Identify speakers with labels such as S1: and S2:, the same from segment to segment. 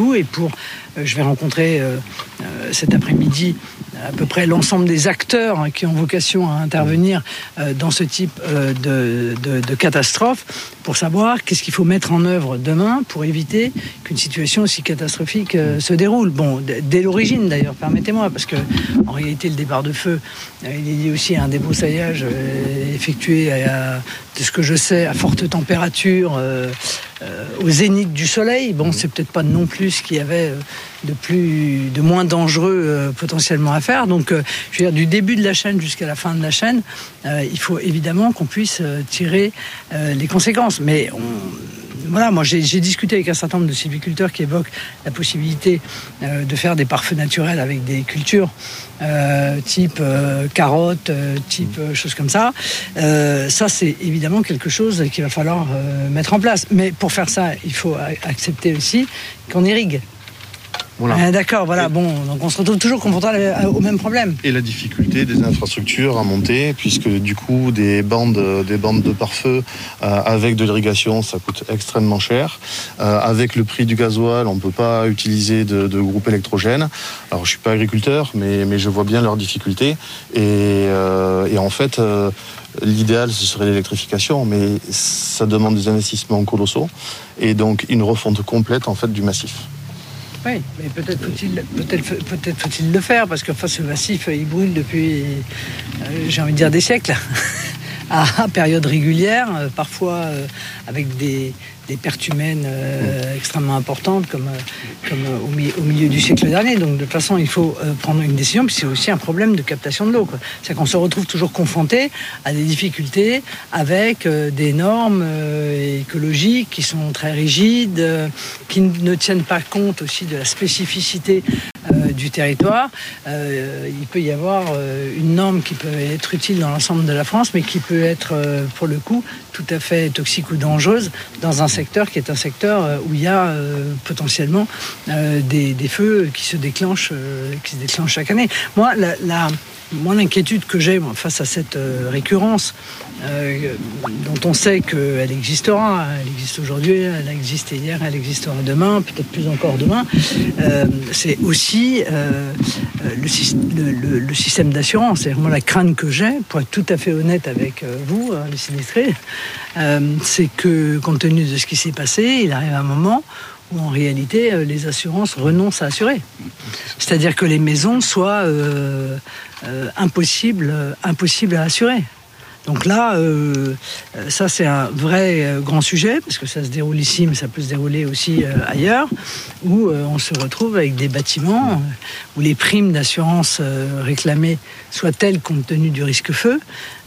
S1: tout. Et je vais rencontrer cet après-midi à peu près l'ensemble des acteurs qui ont vocation à intervenir dans ce type de catastrophe pour savoir qu'est-ce qu'il faut mettre en œuvre demain pour éviter qu'une situation aussi catastrophique se déroule. Bon, dès l'origine d'ailleurs, permettez-moi, parce que en réalité le départ de feu, il est lié aussi à un débroussaillage effectué de ce que je sais à forte température au zénith du soleil. Bon, c'est peut-être pas non plus ce qu'il y avait de moins dangereux potentiellement à faire. Donc, je veux dire, du début de la chaîne jusqu'à la fin de la chaîne, il faut évidemment qu'on puisse tirer les conséquences. Mais voilà, moi j'ai discuté avec un certain nombre de sylviculteurs qui évoquent la possibilité de faire des pare-feux naturels avec des cultures type carottes, type choses comme ça. Ça, c'est évidemment quelque chose qu'il va falloir mettre en place. Mais pour faire ça, il faut accepter aussi qu'on irrigue. Voilà. D'accord, voilà. Bon, donc on se retrouve toujours confronté au même problème.
S2: Et la difficulté des infrastructures à monter, puisque du coup des bandes de pare-feu avec de l'irrigation, ça coûte extrêmement cher. Avec le prix du gasoil, on ne peut pas utiliser de groupe électrogène. Alors je suis pas agriculteur, mais je vois bien leurs difficultés. Et en fait, l'idéal ce serait l'électrification, mais ça demande des investissements colossaux et donc une refonte complète en fait du massif.
S1: Oui, mais peut-être faut-il le faire, parce que ce massif, il brûle depuis, j'ai envie de dire, des siècles, à période régulière, parfois avec des pertes humaines extrêmement importantes, comme au milieu du siècle dernier. Donc, de toute façon, il faut prendre une décision, puis c'est aussi un problème de captation de l'eau, quoi. C'est-à-dire qu'on se retrouve toujours confronté à des difficultés avec des normes écologiques qui sont très rigides, qui ne tiennent pas compte aussi de la spécificité du territoire. Il peut y avoir une norme qui peut être utile dans l'ensemble de la France, mais qui peut être, pour le coup, tout à fait toxique ou dangereuse dans un secteur qui est un secteur où il y a potentiellement des feux qui se déclenchent chaque année. Moi, l'inquiétude que j'ai face à cette récurrence, dont on sait qu'elle existera, elle existe aujourd'hui, elle a existé hier, elle existera demain, peut-être plus encore demain, c'est aussi le système d'assurance. C'est vraiment la crainte que j'ai, pour être tout à fait honnête avec vous, les sinistrés, c'est que, compte tenu de ce qui s'est passé, il arrive un moment où en réalité les assurances renoncent à assurer. C'est-à-dire que les maisons soient impossibles à assurer. Donc là, ça c'est un vrai grand sujet, parce que ça se déroule ici, mais ça peut se dérouler aussi ailleurs, où on se retrouve avec des bâtiments où les primes d'assurance réclamées soient telles, compte tenu du risque feu,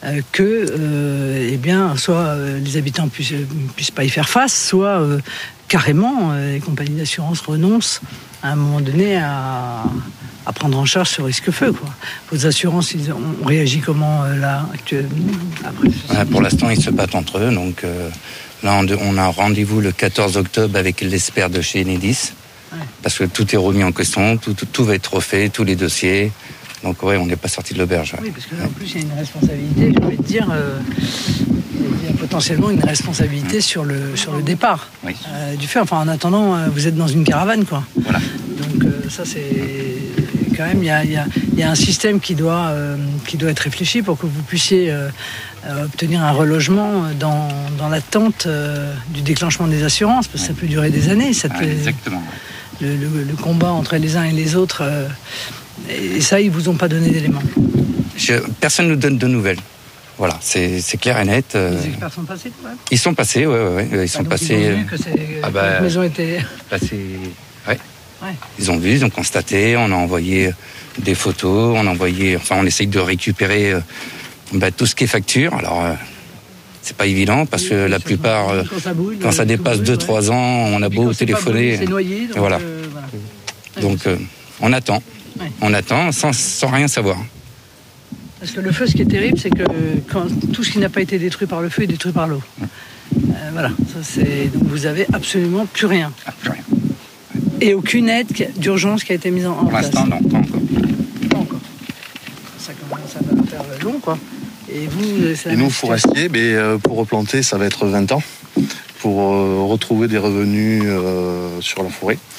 S1: que soit les habitants puissent pas y faire face, soit carrément les compagnies d'assurance renoncent à un moment donné à prendre en charge ce risque feu, quoi. Vos assurances, on réagit comment là actuellement après
S3: Pour l'instant, ils se battent entre eux. Donc là, on a rendez-vous le 14 octobre avec l'expert de chez Enedis, parce que tout est remis en question, tout va être refait, tous les dossiers. Donc on n'est pas sorti de l'auberge.
S1: Oui, parce que là, en plus, il y a une responsabilité, j'ai envie de dire, il y a potentiellement une responsabilité sur le départ du feu. Enfin, en attendant, vous êtes dans une caravane, quoi.
S3: Voilà.
S1: Donc ça, c'est quand même, il y a un système qui doit être réfléchi pour que vous puissiez obtenir un relogement dans l'attente du déclenchement des assurances, parce que ça peut durer des années.
S3: Exactement.
S1: Le combat entre les uns et les autres. Et ça, ils vous ont pas donné d'éléments.
S3: Personne ne nous donne de nouvelles. Voilà, c'est clair et net.
S1: Les experts sont passés, ouais.
S3: Ils sont passés, ouais. Ils sont passés.
S1: Ils ont vu que la maison était.
S3: Ouais. Ils ont vu, ils ont constaté. On a envoyé des photos, on essaye de récupérer tout ce qui est facture. Alors, c'est pas évident parce que la plupart, quand ça dépasse 2-3 ans, on a beau téléphoner.
S1: C'est noyé. Donc,
S3: voilà. Donc, on attend. Ouais. On attend sans rien savoir.
S1: Parce que le feu, ce qui est terrible, c'est que quand tout ce qui n'a pas été détruit par le feu est détruit par l'eau. Voilà. Donc vous avez absolument plus rien.
S3: Plus rien.
S1: Et aucune aide d'urgence qui a été mise en place.
S3: Pour l'instant, non, pas encore.
S1: Pas encore. Ça commence à faire long, quoi. Et
S2: nous, forestiers, pour replanter, ça va être 20 ans. Pour retrouver des revenus sur la forêt.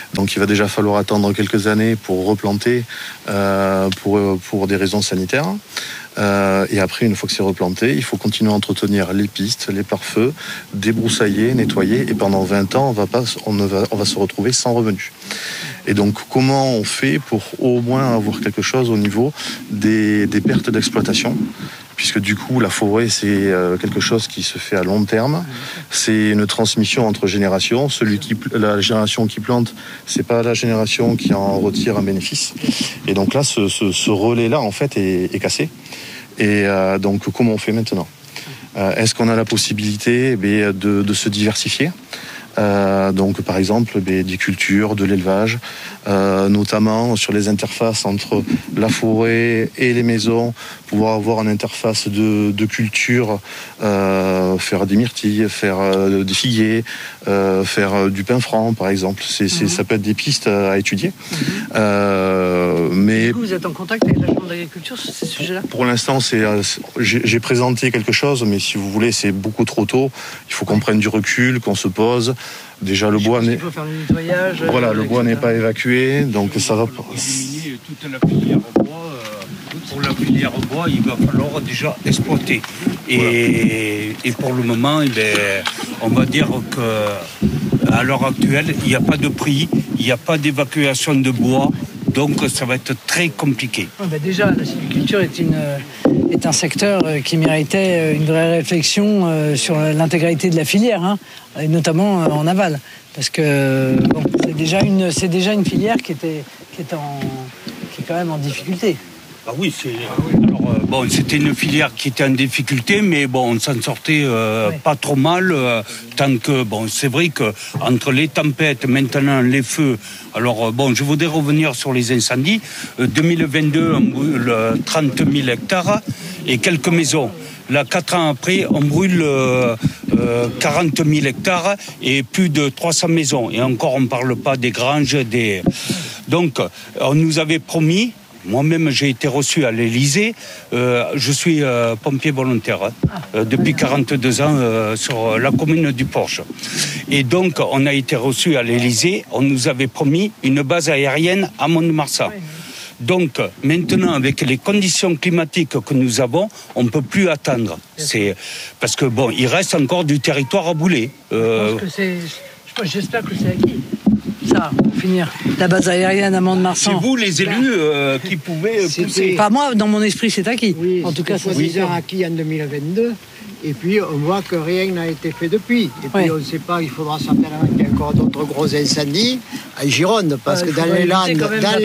S2: Donc il va déjà falloir attendre quelques années pour replanter pour des raisons sanitaires. Et après, une fois que c'est replanté, il faut continuer à entretenir les pistes, les pare-feux, débroussailler, nettoyer. Et pendant 20 ans, on va se retrouver sans revenus. Et donc, comment on fait pour au moins avoir quelque chose au niveau des pertes d'exploitation ? Puisque du coup, la forêt, c'est quelque chose qui se fait à long terme. C'est une transmission entre générations. La génération qui plante, c'est pas la génération qui en retire un bénéfice. Et donc là, ce relais-là, en fait, est cassé. Et donc, comment on fait maintenant ? Est-ce qu'on a la possibilité de se diversifier ? Donc par exemple des cultures, de l'élevage, notamment sur les interfaces entre la forêt et les maisons, pouvoir avoir une interface de culture, faire des myrtilles, faire des figuiers, faire du pain franc par exemple. Ça peut être des pistes à étudier. Mais
S1: du coup, vous êtes en contact avec la Chambre d'agriculture sur ces sujets-là ?
S2: Pour l'instant, j'ai présenté quelque chose, mais si vous voulez, c'est beaucoup trop tôt. Il faut qu'on prenne du recul, qu'on se pose. Déjà, le bois
S1: il faut faire le nettoyage.
S2: Voilà, le bois n'est pas évacué, donc ça va.
S4: Toute la filière bois. Pour la filière bois, il va falloir déjà exploiter. Et pour le moment, on va dire qu'à l'heure actuelle, il n'y a pas de prix, il n'y a pas d'évacuation de bois. Donc ça va être très compliqué.
S1: Déjà, la sylviculture est un secteur qui méritait une vraie réflexion sur l'intégralité de la filière, et notamment en aval. Parce que c'est déjà une filière qui est quand même en difficulté.
S4: Ah oui, c'était une filière qui était en difficulté, mais on s'en sortait pas trop mal, tant que, c'est vrai que entre les tempêtes, maintenant les feux, je voudrais revenir sur les incendies. 2022, on brûle 30 000 hectares et quelques maisons. Là, 4 ans après, on brûle 40 000 hectares et plus de 300 maisons. Et encore, on ne parle pas des granges, Donc, on nous avait promis. Moi-même, j'ai été reçu à l'Élysée. Je suis pompier volontaire depuis 42 ans sur la commune du Porche. Et donc, on a été reçu à l'Élysée. On nous avait promis une base aérienne à Mont-de-Marsan. Donc, maintenant, avec les conditions climatiques que nous avons, on ne peut plus attendre. Parce que, il reste encore du territoire à bouler.
S1: J'espère que c'est acquis. Ça, pour finir, la base aérienne à Mont-de-Marsan.
S4: C'est vous, les élus, qui pouvez pousser.
S1: Pas moi, dans mon esprit, c'est acquis.
S5: Oui,
S1: en tout cas,
S5: c'est acquis en 2022. Et puis, on voit que rien n'a été fait depuis. Et puis, on ne sait pas, il faudra certainement qu'il y ait encore d'autres gros incendies à Gironde. Parce que dans les Landes,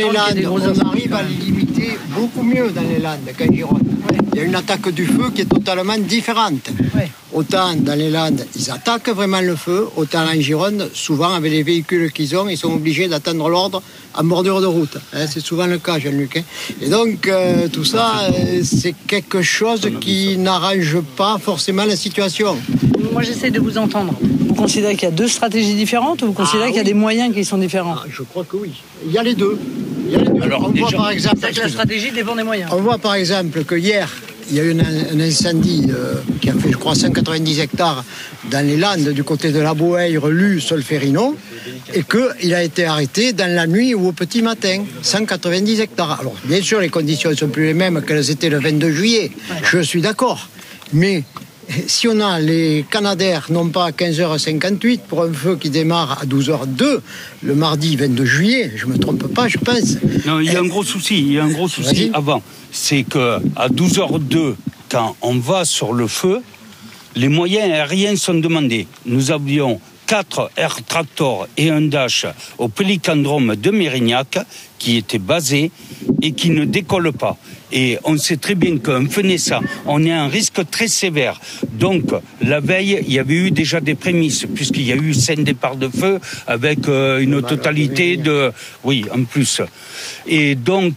S5: on arrive à les limiter beaucoup mieux dans les Landes qu'à Gironde. Il y a une attaque du feu qui est totalement différente. Autant dans les Landes, ils attaquent vraiment le feu. Autant en Gironde, souvent, avec les véhicules qu'ils ont, ils sont obligés d'attendre l'ordre en bordure de route. C'est souvent le cas, Jean-Luc. Et donc, tout ça, c'est quelque chose qui n'arrange pas forcément la situation.
S1: Moi, j'essaie de vous entendre. Vous considérez qu'il y a deux stratégies différentes ou vous considérez qu'il y a des moyens qui sont différents ?
S5: Je crois que oui. Il y a les deux.
S1: Alors, on voit par exemple que la stratégie dépend des moyens.
S5: On voit par exemple que hier, il y a eu un incendie qui a fait, je crois, 190 hectares dans les Landes, du côté de la Boëre, Luz, Solferino, et qu'il a été arrêté dans la nuit ou au petit matin, 190 hectares. Alors, bien sûr, les conditions ne sont plus les mêmes qu'elles étaient le 22 juillet, je suis d'accord, mais si on a les Canadaires, non pas à 15h58, pour un feu qui démarre à 12h02, le mardi 22 juillet, je ne me trompe pas, je pense.
S4: Non, il y a un gros souci, avant. C'est qu'à 12h02, quand on va sur le feu, les moyens aériens sont demandés. Nous avions 4 Air Tractor et un Dash au Pélicandrome de Mérignac qui étaient basés et qui ne décollent pas. Et on sait très bien qu'en faisant ça, on est à un risque très sévère. Donc, la veille, il y avait eu déjà des prémices, puisqu'il y a eu 5 départs de feu avec une totalité de... Oui, en plus. Et donc,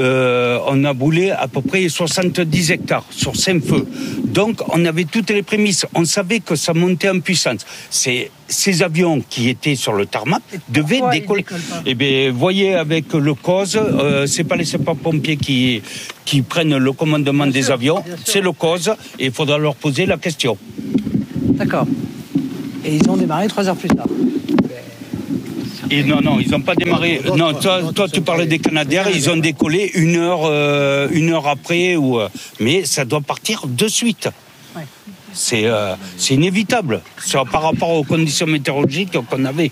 S4: on a brûlé à peu près 70 hectares sur 5 feux. Donc, on avait toutes les prémices. On savait que ça montait en puissance. Ces avions qui étaient sur le tarmac devaient décoller. Eh bien, voyez, avec le COS, c'est pas les sapeurs-pompiers qui prennent le commandement des avions, c'est le COS, et il faudra leur poser la question.
S1: D'accord. Et ils ont démarré 3 heures plus tard.
S4: Et non, ils n'ont pas démarré. Non, toi tu parlais des Canadair, ils ont décollé une heure après, mais ça doit partir de suite. Ouais. C'est inévitable par rapport aux conditions météorologiques qu'on avait.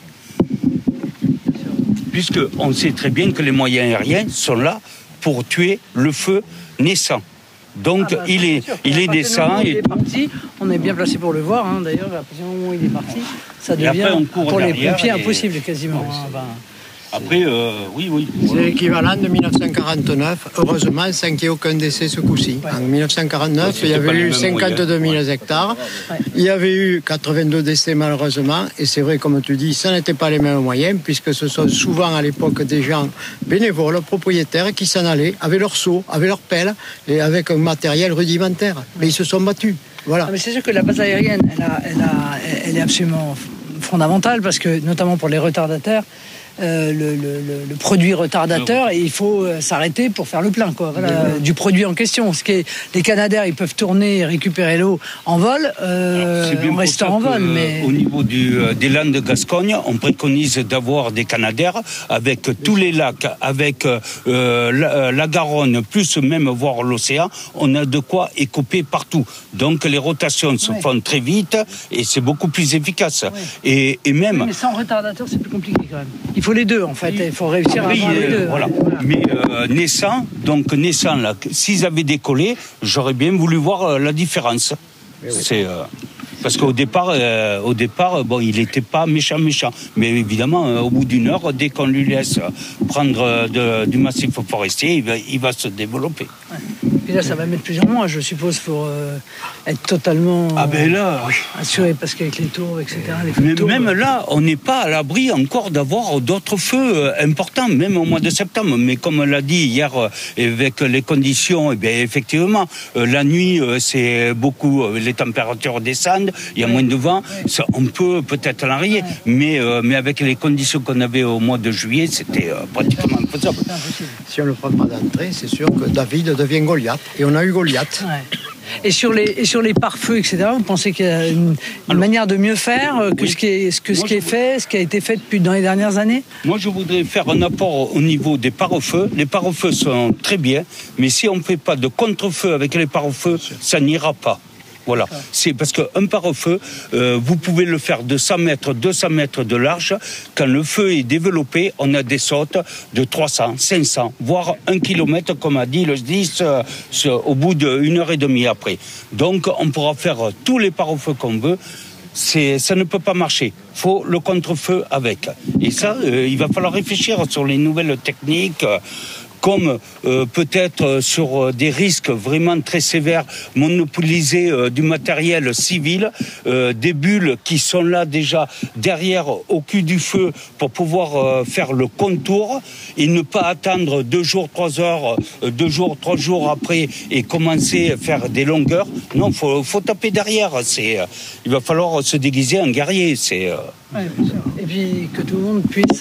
S4: Puisqu'on sait très bien que les moyens aériens sont là pour tuer le feu naissant. Donc il est naissant.
S1: Il est parti, on est bien placé pour le voir, hein. D'ailleurs, à partir du moment où il est parti, ça devient après, pour les pompiers impossible quasiment.
S4: Après, oui.
S5: C'est l'équivalent de 1949. Heureusement, sans qu'il y ait aucun décès ce coup-ci. Ouais. En 1949, il y avait eu 52 000 hectares. Ouais. Il y avait eu 82 décès malheureusement. Et c'est vrai, comme tu dis, ça n'était pas les mêmes moyens, puisque ce sont souvent à l'époque des gens bénévoles, propriétaires, qui s'en allaient avec leurs seaux, avec leurs pelles et avec un matériel rudimentaire. Mais ils se sont battus. Voilà.
S1: Mais c'est sûr que la base aérienne, elle est absolument fondamentale, parce que notamment pour les retardataires, le produit retardateur, et il faut s'arrêter pour faire le plein, quoi. Voilà, du produit en question. Les Canadair, ils peuvent tourner et récupérer l'eau en vol, en restant en vol. Mais
S4: au niveau des Landes de Gascogne, on préconise d'avoir des Canadair avec tous les lacs, avec la Garonne, plus même voir l'océan. On a de quoi écoper partout. Donc les rotations se font très vite et c'est beaucoup plus efficace. Et même.
S1: Mais sans retardateur, c'est plus compliqué quand même. Il faut les deux, en fait. Il faut réussir à avoir les deux.
S4: Voilà. Mais naissant, là, s'ils avaient décollé, j'aurais bien voulu voir la différence. C'est parce qu'au départ, bon, il n'était pas méchant. Mais évidemment, au bout d'une heure, dès qu'on lui laisse prendre du massif forestier, il va se développer.
S1: Ouais. Et là, ça va mettre plusieurs mois, je suppose, pour être totalement assuré, parce qu'avec les tours, etc.
S4: Même là, on n'est pas à l'abri encore d'avoir d'autres feux importants, même au mois de septembre. Mais comme on l'a dit hier, avec les conditions, eh bien, effectivement, la nuit, c'est beaucoup, les températures descendent, il y a moins de vent, ça, on peut peut-être l'enrayer, mais avec les conditions qu'on avait au mois de juillet, c'était pratiquement impossible.
S5: Si on ne le prend pas d'entrée, c'est sûr que David devient Goliath. Et on a eu Goliath.
S1: Ouais. Et sur les pare-feux, etc., vous pensez qu'il y a une manière de mieux faire que ce qui a été fait depuis dans les dernières années ?
S4: Moi, je voudrais faire un apport au niveau des pare-feux. Les pare-feux sont très bien, mais si on ne fait pas de contre-feu avec les pare-feux, ça n'ira pas. Voilà, c'est parce qu'un pare-feu, vous pouvez le faire de 100 mètres, 200 mètres de large. Quand le feu est développé, on a des sautes de 300, 500, voire 1 kilomètre, comme a dit le SDIS, au bout d'une heure et demie après. Donc, on pourra faire tous les pare-feux qu'on veut. Ça ne peut pas marcher. Il faut le contre-feu avec. Et ça, il va falloir réfléchir sur les nouvelles techniques, comme peut-être sur des risques vraiment très sévères, monopoliser du matériel civil, des bulles qui sont là déjà derrière au cul du feu pour pouvoir faire le contour et ne pas attendre 2 jours, 3 heures, 2 jours, 3 jours après et commencer à faire des longueurs. Non, faut taper derrière. Il va falloir se déguiser en guerrier.
S1: Ouais, bien sûr. Et puis que tout le monde puisse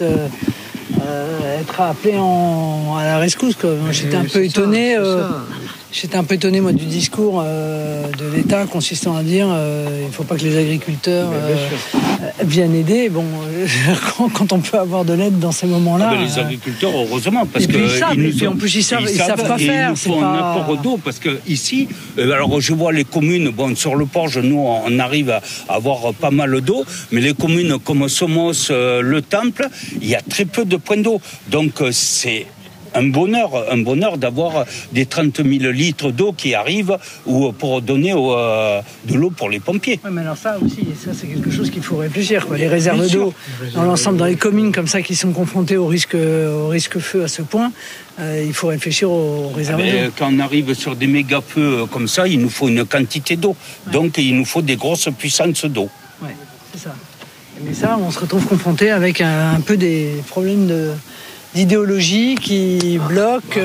S1: être appelé à la rescousse, quoi. Moi, j'étais un peu étonné. J'étais un peu étonné, moi, du discours de l'État consistant à dire il ne faut pas que les agriculteurs viennent aider. Bon, quand on peut avoir de l'aide dans ces moments-là.
S4: Les agriculteurs, heureusement, parce
S1: que en plus ils savent pas faire.
S4: Il nous faut un apport d'eau, parce que ici, alors je vois les communes. Bon, sur le Porge, nous, on arrive à avoir pas mal d'eau, mais les communes comme Somos, le Temple, il y a très peu de points d'eau. Donc c'est un bonheur d'avoir des 30 000 litres d'eau qui arrivent ou pour donner de l'eau pour les pompiers.
S1: Oui, mais alors ça aussi, c'est quelque chose qu'il faut réfléchir, quoi. Les réserves d'eau dans l'ensemble, dans les communes comme ça qui sont confrontées au risque feu à ce point, il faut réfléchir aux réserves d'eau.
S4: Quand on arrive sur des méga feux comme ça, il nous faut une quantité d'eau. Ouais. Donc il nous faut des grosses puissances d'eau.
S1: Oui, c'est ça. Mais ça, on se retrouve confronté avec un peu des problèmes d'idéologie qui bloque,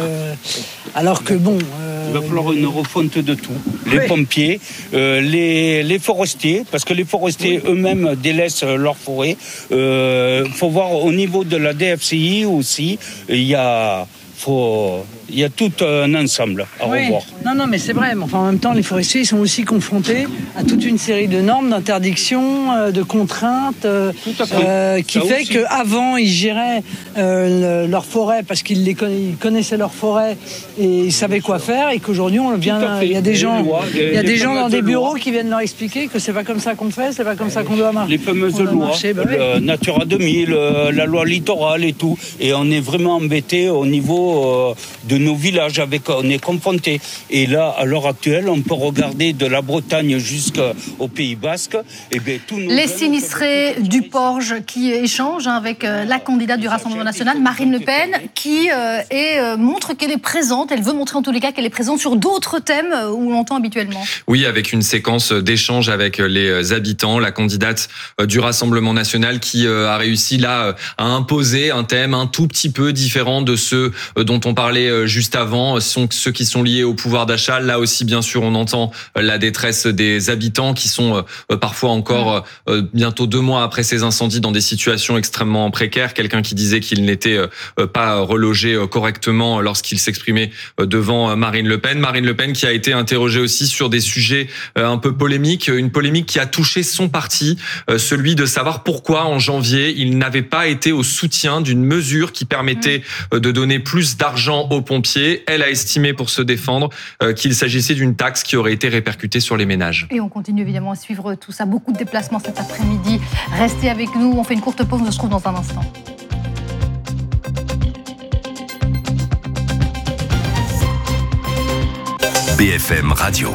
S1: alors que bon...
S4: il va falloir une refonte de tout. Les pompiers, les forestiers, parce que les forestiers eux-mêmes délaissent leur forêt. Faut voir au niveau de la DFCI aussi, il il y a tout un ensemble à revoir.
S1: Non, mais c'est vrai. Mais enfin, en même temps, les forestiers ils sont aussi confrontés à toute une série de normes, d'interdictions, de contraintes, qui fait qu'avant, ils géraient leur forêt parce qu'ils connaissaient leur forêt et ils savaient quoi faire, et qu'aujourd'hui, il y a des gens dans des bureaux qui viennent leur expliquer que c'est pas comme ça qu'on fait, c'est pas comme ça qu'on doit marcher.
S4: Les fameuses lois, Natura 2000, la loi littorale et tout. Et on est vraiment embêté au niveau de nos villages, on est confrontés. Et là, à l'heure actuelle, on peut regarder de la Bretagne jusqu'au Pays Basque.
S6: Les sinistrés du Porge qui échangent avec la candidate du Rassemblement national, Marine Le Pen, qui montre qu'elle est présente. Elle veut montrer en tous les cas qu'elle est présente sur d'autres thèmes où l'on entend habituellement.
S7: Oui, avec une séquence d'échanges avec les habitants, la candidate du Rassemblement national qui a réussi là à imposer un thème un tout petit peu différent de ceux dont on parlait juste avant, ceux qui sont liés au pouvoir d'achat. Là aussi, bien sûr, on entend la détresse des habitants qui sont parfois encore bientôt 2 mois après ces incendies dans des situations extrêmement précaires. Quelqu'un qui disait qu'il n'était pas relogé correctement lorsqu'il s'exprimait devant Marine Le Pen. Marine Le Pen qui a été interrogée aussi sur des sujets un peu polémiques, une polémique qui a touché son parti, celui de savoir pourquoi en janvier il n'avait pas été au soutien d'une mesure qui permettait de donner plus d'argent aux pompiers. Elle a estimé, pour se défendre, qu'il s'agissait d'une taxe qui aurait été répercutée sur les ménages.
S6: Et on continue évidemment à suivre tout ça. Beaucoup de déplacements cet après-midi. Restez avec nous, on fait une courte pause, on se retrouve dans un instant.
S8: BFM Radio.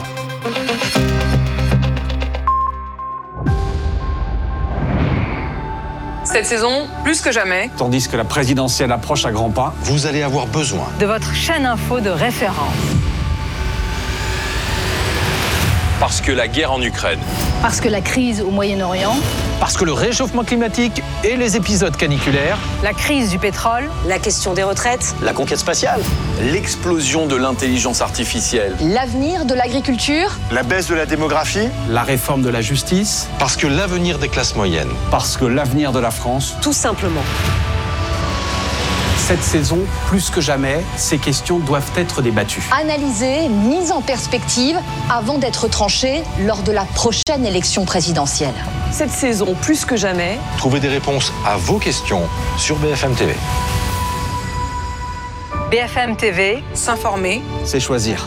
S9: Cette saison, plus que jamais,
S10: tandis que la présidentielle approche à grands pas,
S8: Vous allez avoir besoin
S9: de votre chaîne info de référence.
S11: Parce que la guerre en Ukraine.
S6: Parce que la crise au Moyen-Orient.
S10: parce que le réchauffement climatique et les épisodes caniculaires.
S9: La crise du pétrole.
S12: La question des retraites.
S11: La conquête spatiale. L'explosion de l'intelligence artificielle.
S6: L'avenir de l'agriculture.
S13: La baisse de la démographie.
S10: La réforme de la justice.
S8: Parce que l'avenir des classes moyennes.
S10: Parce que l'avenir de la France.
S12: Tout simplement.
S10: Cette saison, plus que jamais, ces questions doivent être débattues.
S6: Analysées, mises en perspective, avant d'être tranchées lors de la prochaine élection présidentielle.
S12: Cette saison, plus que jamais,
S8: trouvez des réponses à vos questions sur BFM TV.
S9: BFM TV, s'informer,
S10: c'est choisir.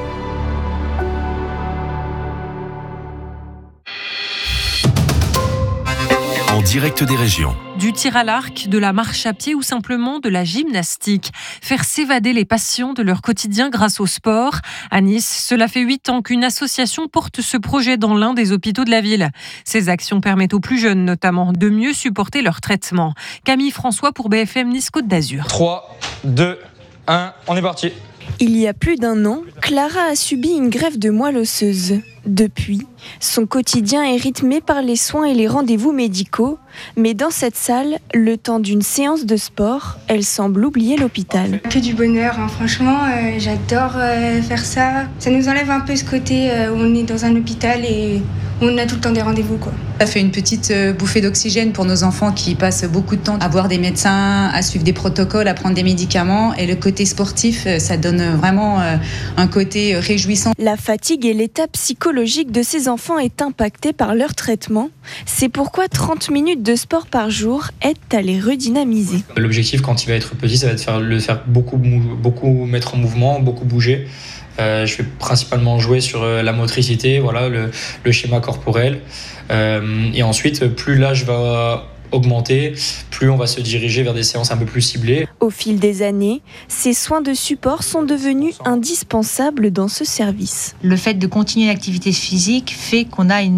S8: En direct des régions.
S14: Du tir à l'arc, de la marche à pied ou simplement de la gymnastique. Faire s'évader les patients de leur quotidien grâce au sport. À Nice, cela fait 8 ans qu'une association porte ce projet dans l'un des hôpitaux de la ville. Ces actions permettent aux plus jeunes notamment de mieux supporter leur traitement. Camille François pour BFM Nice Côte d'Azur.
S15: 3, 2, 1, on est parti.
S16: Il y a plus d'1 an, Clara a subi une greffe de moelle osseuse. Depuis, son quotidien est rythmé par les soins et les rendez-vous médicaux. Mais dans cette salle, le temps d'une séance de sport, elle semble oublier l'hôpital.
S17: Que du bonheur, hein. Franchement, j'adore faire ça. Ça nous enlève un peu ce côté où on est dans un hôpital et on a tout le temps des rendez-vous, quoi.
S18: Ça fait une petite bouffée d'oxygène pour nos enfants qui passent beaucoup de temps à voir des médecins, à suivre des protocoles, à prendre des médicaments. Et le côté sportif, ça donne vraiment un côté réjouissant.
S16: La fatigue et l'état psychologique de ces enfants est impacté par leur traitement. C'est pourquoi 30 minutes de sport par jour aident à les redynamiser.
S15: L'objectif quand il va être petit, ça va être de le faire beaucoup mettre en mouvement, beaucoup bouger. Je vais principalement jouer sur la motricité, voilà, le schéma corporel. Et ensuite, plus l'âge va augmenter, plus on va se diriger vers des séances un peu plus ciblées.
S16: Au fil des années, ces soins de support sont devenus indispensables dans ce service.
S18: Le fait de continuer l'activité physique fait qu'on a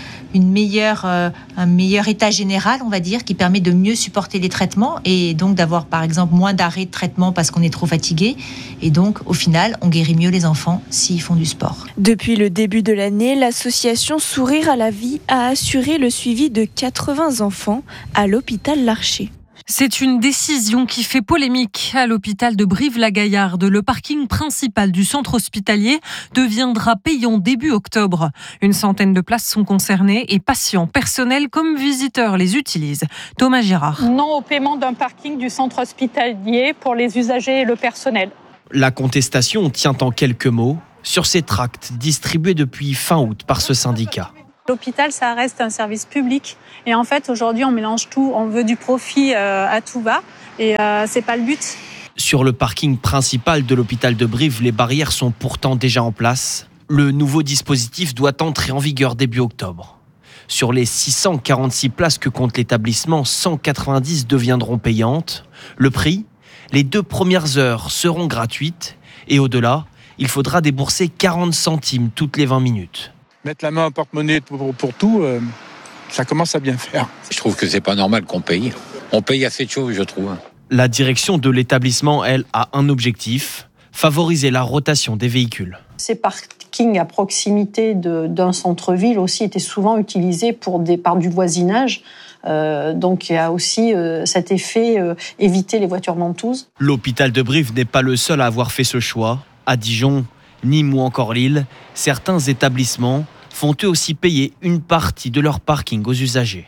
S18: un meilleur état général, on va dire, qui permet de mieux supporter les traitements et donc d'avoir par exemple moins d'arrêts de traitement parce qu'on est trop fatigué. Et donc au final, on guérit mieux les enfants s'ils font du sport.
S16: Depuis le début de l'année, l'association Sourire à la vie a assuré le suivi de 80 enfants à l'hôpital Larcher.
S14: C'est une décision qui fait polémique à l'hôpital de Brive-la-Gaillarde. Le parking principal du centre hospitalier deviendra payant début octobre. Une centaine de places sont concernées et patients, personnels comme visiteurs les utilisent. Thomas Girard.
S13: Non au paiement d'un parking du centre hospitalier pour les usagers et le personnel.
S19: La contestation tient en quelques mots sur ces tracts distribués depuis fin août par ce syndicat.
S13: L'hôpital, ça reste un service public. Et en fait, aujourd'hui, on mélange tout. On veut du profit à tout va. Et c'est pas le but.
S19: Sur le parking principal de l'hôpital de Brive, les barrières sont pourtant déjà en place. Le nouveau dispositif doit entrer en vigueur début octobre. Sur les 646 places que compte l'établissement, 190 deviendront payantes. Le prix ? Les 2 premières heures seront gratuites. Et au-delà, il faudra débourser 40 centimes toutes les 20 minutes.
S20: Mettre la main au porte-monnaie pour tout, ça commence à bien faire.
S21: Je trouve que c'est pas normal qu'on paye. On paye assez de choses, je trouve.
S19: La direction de l'établissement, elle, a un objectif, favoriser la rotation des véhicules.
S22: Ces parkings à proximité d'un centre-ville aussi étaient souvent utilisés par du voisinage. Donc il y a aussi cet effet éviter les voitures ventouses.
S19: L'hôpital de Brive n'est pas le seul à avoir fait ce choix. À Dijon, Nîmes ou encore Lille, certains établissements font eux aussi payer une partie de leur parking aux usagers.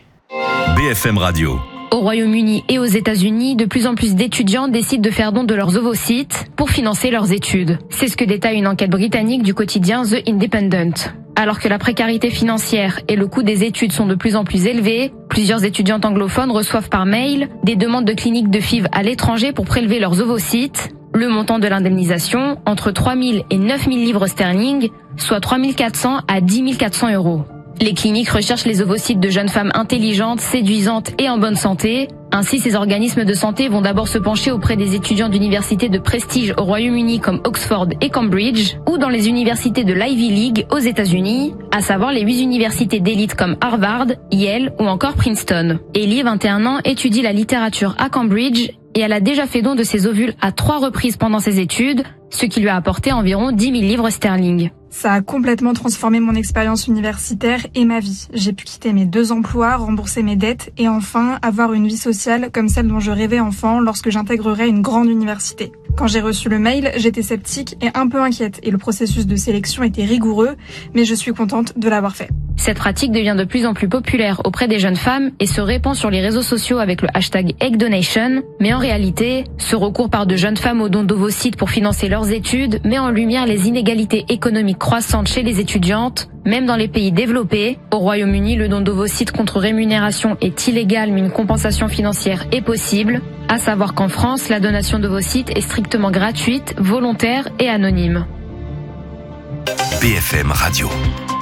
S23: BFM Radio.
S24: Au Royaume-Uni et aux États-Unis, de plus en plus d'étudiants décident de faire don de leurs ovocytes pour financer leurs études. C'est ce que détaille une enquête britannique du quotidien The Independent. Alors que la précarité financière et le coût des études sont de plus en plus élevés, plusieurs étudiantes anglophones reçoivent par mail des demandes de cliniques de FIV à l'étranger pour prélever leurs ovocytes. Le montant de l'indemnisation, entre 3 000 et 9 000 livres sterling, soit 3 400 à 10 400 euros. Les cliniques recherchent les ovocytes de jeunes femmes intelligentes, séduisantes et en bonne santé. Ainsi, ces organismes de santé vont d'abord se pencher auprès des étudiants d'universités de prestige au Royaume-Uni comme Oxford et Cambridge, ou dans les universités de l'Ivy League aux États-Unis, à savoir les 8 universités d'élite comme Harvard, Yale ou encore Princeton. Ellie, 21 ans, étudie la littérature à Cambridge et elle a déjà fait don de ses ovules à 3 reprises pendant ses études, ce qui lui a apporté environ 10 000 livres sterling.
S25: Ça a complètement transformé mon expérience universitaire et ma vie. J'ai pu quitter mes 2 emplois, rembourser mes dettes et enfin avoir une vie sociale comme celle dont je rêvais enfant lorsque j'intégrerais une grande université. Quand j'ai reçu le mail, j'étais sceptique et un peu inquiète et le processus de sélection était rigoureux, mais je suis contente de l'avoir fait.
S24: Cette pratique devient de plus en plus populaire auprès des jeunes femmes et se répand sur les réseaux sociaux avec le hashtag #EggDonation. Mais en réalité, ce recours par de jeunes femmes aux dons d'ovocytes pour financer leurs études met en lumière les inégalités économiques croissantes chez les étudiantes, même dans les pays développés. Au Royaume-Uni, le don d'ovocytes contre rémunération est illégal, mais une compensation financière est possible. À savoir qu'en France, la donation d'ovocytes est strictement gratuite, volontaire et anonyme.
S23: BFM Radio.